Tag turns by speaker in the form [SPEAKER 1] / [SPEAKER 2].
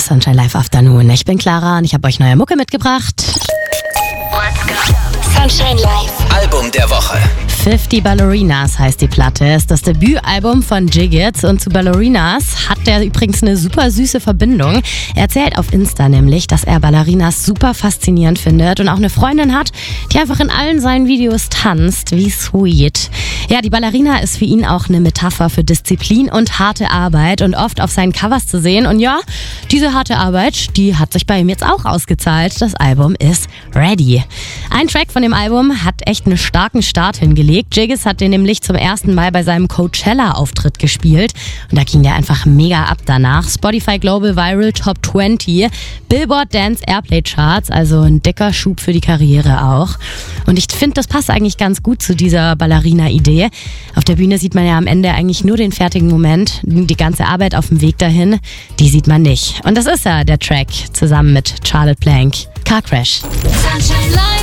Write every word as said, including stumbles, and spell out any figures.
[SPEAKER 1] ist Sunshine Live Afternoon. Ich bin Clara und ich habe euch neue Mucke mitgebracht.
[SPEAKER 2] Sunshine Live.
[SPEAKER 3] Album der Woche.
[SPEAKER 1] fifty Ballerinas heißt die Platte. Ist das Debütalbum von Jiggits und zu Ballerinas hat der übrigens eine super süße Verbindung. Er erzählt auf Insta nämlich, dass er Ballerinas super faszinierend findet und auch eine Freundin hat, die einfach in allen seinen Videos tanzt. Wie sweet. Ja, die Ballerina ist für ihn auch eine Metapher für Disziplin und harte Arbeit und oft auf seinen Covers zu sehen. Und ja, diese harte Arbeit, die hat sich bei ihm jetzt auch ausgezahlt. Das Album ist ready. Ein Track von dem Album hat echt einen starken Start hingelegt. Jiggits hat den nämlich zum ersten Mal bei seinem Coachella-Auftritt gespielt. Und da ging der einfach mega ab danach. Spotify Global Viral Top zwanzig, Billboard Dance Airplay Charts, also ein dicker Schub für die Karriere auch. Und ich finde, das passt eigentlich ganz gut zu dieser Ballerina-Idee. Auf der Bühne sieht man ja am Ende eigentlich nur den fertigen Moment. Die ganze Arbeit auf dem Weg dahin, die sieht man nicht. Und das ist ja der Track zusammen mit Charlotte Blank. Car Crash.
[SPEAKER 2] Sunshine Live.